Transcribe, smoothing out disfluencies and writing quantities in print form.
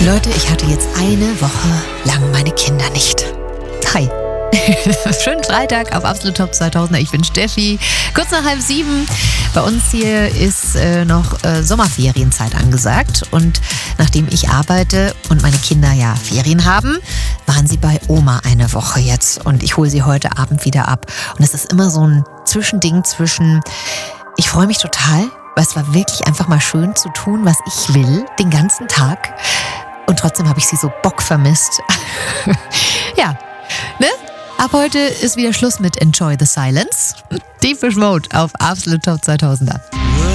Leute, ich hatte jetzt eine Woche lang meine Kinder nicht. Hi. Schönen Freitag auf Absolut Top 2000. Ich bin Steffi. Kurz nach 6:30. Bei uns hier ist noch Sommerferienzeit angesagt. Und nachdem ich arbeite und meine Kinder ja Ferien haben, waren sie bei Oma eine Woche jetzt. Und ich hole sie heute Abend wieder ab. Und es ist immer so ein Zwischending zwischen, ich freue mich total, weil es war wirklich einfach mal schön zu tun, was ich will, den ganzen Tag. Und trotzdem habe ich sie so bockvermisst. Ja, ne? Ab heute ist wieder Schluss mit Enjoy the Silence. Deepish Mode auf Absolut Top 2000er.